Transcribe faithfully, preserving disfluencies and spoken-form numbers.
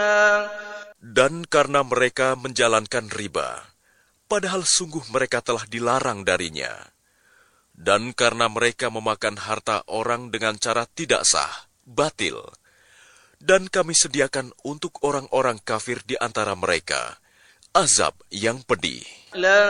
Dan karena mereka menjalankan riba, padahal sungguh mereka telah dilarang darinya. Dan karena mereka memakan harta orang dengan cara tidak sah, batil. Dan kami sediakan untuk orang-orang kafir di antara mereka azab yang pedih.